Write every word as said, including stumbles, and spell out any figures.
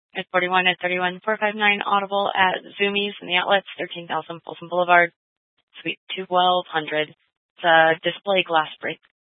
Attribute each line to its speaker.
Speaker 1: At forty-one at thirty-one four five nine Audible at Zoomies and the outlets, thirteen thousand Folsom Boulevard, Suite twelve hundred. It's a display glass break.